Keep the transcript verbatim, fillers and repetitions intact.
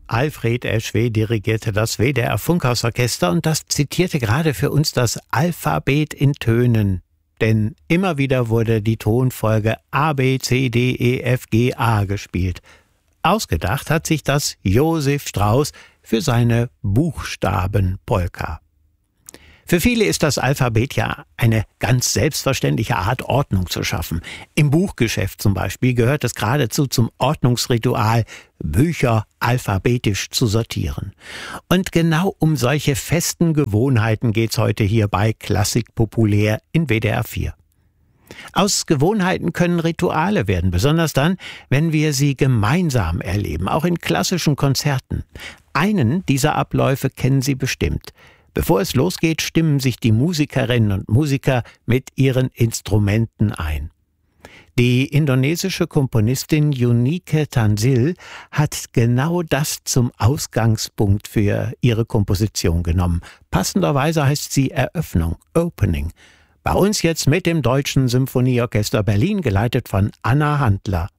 Alfred Eschweh dirigierte das W D R Funkhausorchester und das zitierte gerade für uns das Alphabet in Tönen. Denn immer wieder wurde die Tonfolge A, B, C, D, E, F, G, A gespielt. Ausgedacht hat sich das Josef Strauss für seine Buchstabenpolka. Für viele ist das Alphabet ja eine ganz selbstverständliche Art, Ordnung zu schaffen. Im Buchgeschäft zum Beispiel gehört es geradezu zum Ordnungsritual, Bücher alphabetisch zu sortieren. Und genau um solche festen Gewohnheiten geht's heute hier bei Klassik populär in W D R vier. Aus Gewohnheiten können Rituale werden, besonders dann, wenn wir sie gemeinsam erleben, auch in klassischen Konzerten. Einen dieser Abläufe kennen Sie bestimmt. Bevor es losgeht, stimmen sich die Musikerinnen und Musiker mit ihren Instrumenten ein. Die indonesische Komponistin Yunike Tanzil hat genau das zum Ausgangspunkt für ihre Komposition genommen. Passenderweise heißt sie Eröffnung, Opening. Bei uns jetzt mit dem Deutschen Symphonieorchester Berlin, geleitet von Anna Handler.